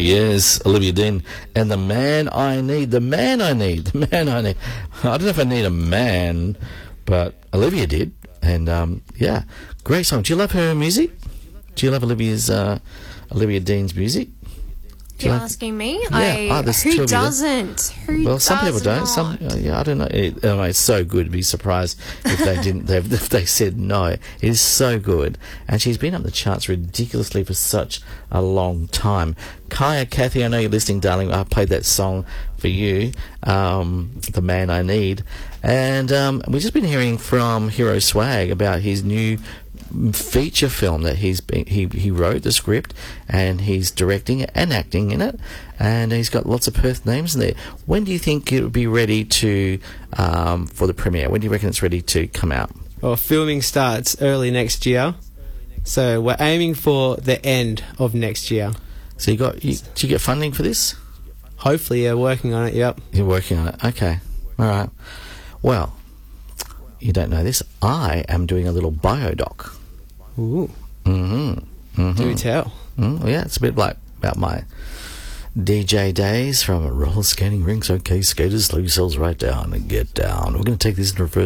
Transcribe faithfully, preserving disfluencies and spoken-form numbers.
yes, Olivia Dean. And The Man I Need, The Man I Need, The Man I Need. I don't know if I need a man, but Olivia did. And, um, yeah, great song. Do you love her music? Do you love Olivia's, uh, Olivia Dean's music? You're like, asking me? Yeah. I, Oh, there's two who of you. doesn't? Who Well, some does people don't. not? Some, uh, yeah, I don't know. It, oh, it's so good. Be surprised if they didn't. They, if they said no. It is so good, and she's been up the charts ridiculously for such a long time. Kaya, Kathy, I know you're listening, darling. I played that song for you, um, "The Man I Need," and um, we've just been hearing from Hero Swag about his new feature film that he's been, he he wrote the script and he's directing it and acting in it, and he's got lots of Perth names in there. When do you think it will be ready to um, for the premiere? When do you reckon it's ready to come out? Well, filming starts early next year, so we're aiming for the end of next year. So you got you, did you get funding for this? Hopefully, yeah, working on it. Yep. You're working on it. Okay, all right. Well, you don't know this. I am doing a little biodoc. Ooh. Mm-hmm. Mm-hmm. Do tell. Mm, yeah, it's a bit like about my D J days from roller skating rinks. Okay, skaters, slow yourselves right down and get down. We're going to take this in reverse.